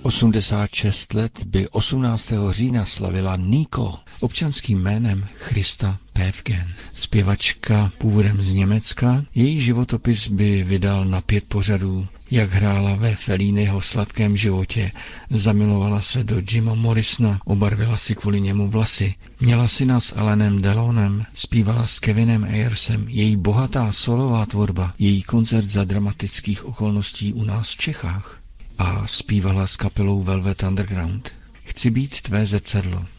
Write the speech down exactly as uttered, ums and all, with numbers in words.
osmdesát šest let by osmnáctého října slavila Nico, občanským jménem Christa Päffgen. Zpěvačka původem z Německa, její životopis by vydal na pět pořadů. Jak hrála ve Felliniho Sladkém životě, zamilovala se do Jima Morrisona, obarvila si kvůli němu vlasy, měla syna s Alanem Delonem, zpívala s Kevinem Ayersem, její bohatá solová tvorba, její koncert za dramatických okolností u nás v Čechách a zpívala s kapelou Velvet Underground. Chci být tvé zrcadlo.